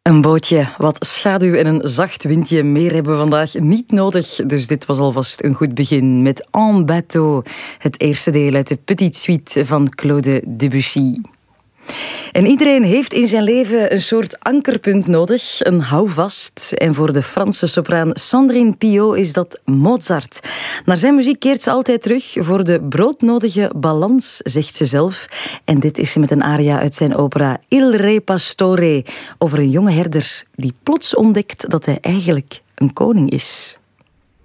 Een bootje, wat schaduw en een zacht windje. Meer hebben we vandaag niet nodig. Dus dit was alvast een goed begin met En Bateau. Het eerste deel uit de Petite Suite van Claude Debussy. En iedereen heeft in zijn leven een soort ankerpunt nodig, een houvast. En voor de Franse sopraan Sandrine Piot is dat Mozart. Naar zijn muziek keert ze altijd terug voor de broodnodige balans, zegt ze zelf. En dit is ze met een aria uit zijn opera Il Re Pastore, over een jonge herder die plots ontdekt dat hij eigenlijk een koning is.